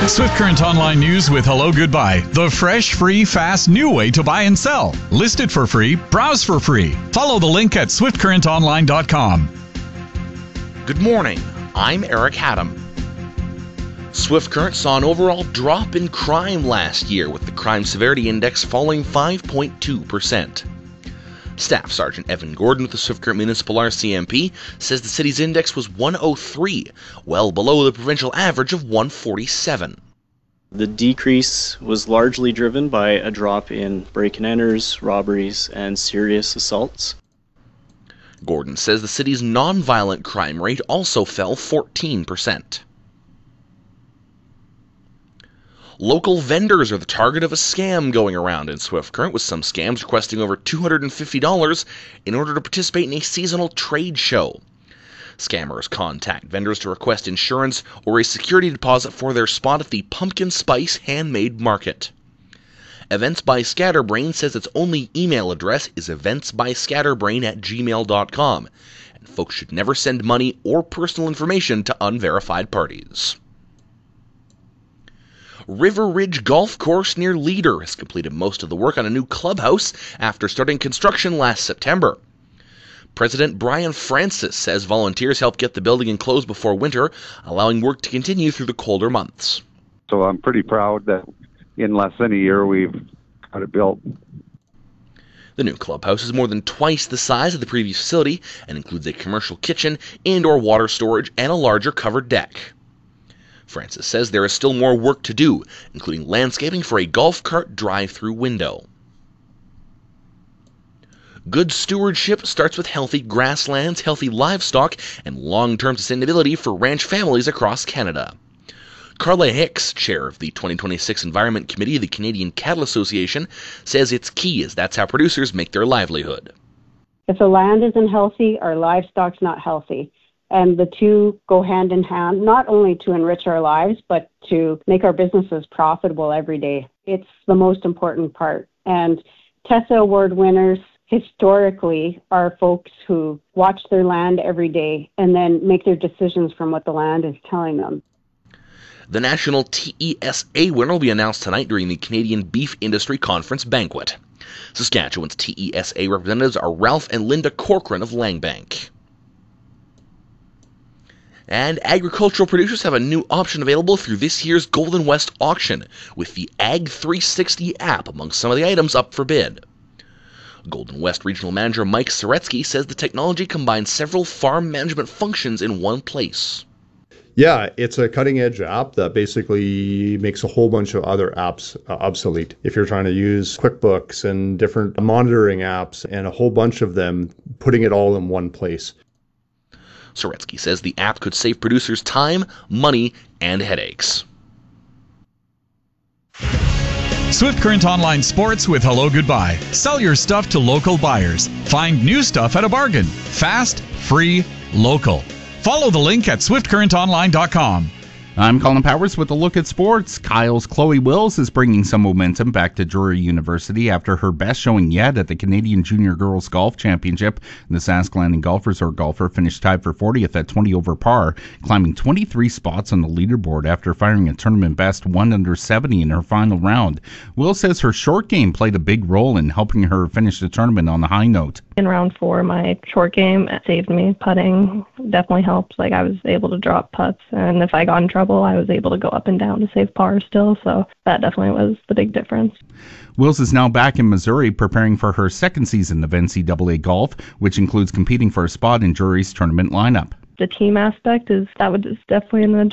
Swift Current Online News with Hello Goodbye. The fresh, free, fast, new way to buy and sell. List it for free. Browse for free. Follow the link at swiftcurrentonline.com. Good morning. I'm Eric Haddam. Swift Current saw an overall drop in crime last year, with the Crime Severity Index falling 5.2%. Staff Sergeant Evan Gordon with the Swift Current Municipal RCMP says the city's index was 103, well below the provincial average of 147. The decrease was largely driven by a drop in break-and-enters, robberies, and serious assaults. Gordon says the city's non-violent crime rate also fell 14%. Local vendors are the target of a scam going around in Swift Current, with some scams requesting over $250 in order to participate in a seasonal trade show. Scammers contact vendors to request insurance or a security deposit for their spot at the Pumpkin Spice Handmade Market. Events by Scatterbrain says its only email address is eventsbyscatterbrain@gmail.com, and folks should never send money or personal information to unverified parties. River Ridge Golf Course near Leader has completed most of the work on a new clubhouse after starting construction last September. President Brian Francis says volunteers helped get the building enclosed before winter, allowing work to continue through the colder months. So I'm pretty proud that in less than a year we've got it built. The new clubhouse is more than twice the size of the previous facility and includes a commercial kitchen, indoor water storage, and a larger covered deck. Francis says there is still more work to do, including landscaping for a golf cart drive-through window. Good stewardship starts with healthy grasslands, healthy livestock, and long-term sustainability for ranch families across Canada. Carla Hicks, chair of the 2026 Environment Committee of the Canadian Cattle Association, says it's key as that's how producers make their livelihood. If the land isn't healthy, our livestock's not healthy. And the two go hand in hand, not only to enrich our lives, but to make our businesses profitable every day. It's the most important part. And TESSA Award winners historically are folks who watch their land every day and then make their decisions from what the land is telling them. The National TESA winner will be announced tonight during the Canadian Beef Industry Conference banquet. Saskatchewan's TESA representatives are Ralph and Linda Corcoran of Langbank. And agricultural producers have a new option available through this year's Golden West auction, with the Ag 360 app among some of the items up for bid. Golden West Regional Manager Mike Soretsky says the technology combines several farm management functions in one place. Yeah, it's a cutting-edge app that basically makes a whole bunch of other apps obsolete. If you're trying to use QuickBooks and different monitoring apps and a whole bunch of them, putting it all in one place. Soretsky says the app could save producers time, money, and headaches. Swift Current Online Sports with Hello Goodbye. Sell your stuff to local buyers. Find new stuff at a bargain. Fast, free, local. Follow the link at swiftcurrentonline.com. I'm Colin Powers with a look at sports. Kyle's Chloe Wills is bringing some momentum back to Drury University after her best showing yet at the Canadian Junior Girls Golf Championship. The Sask Landing golfer finished tied for 40th at 20 over par, climbing 23 spots on the leaderboard after firing a tournament best 1 under 70 in her final round. Wills says her short game played a big role in helping her finish the tournament on the high note. In round 4, my short game saved me. Putting definitely helped. I was able to drop putts, and if I got in trouble, I was able to go up and down to save par still, so that definitely was the big difference. Wills is now back in Missouri preparing for her second season of NCAA golf, which includes competing for a spot in Drury's tournament lineup. The team aspect is definitely an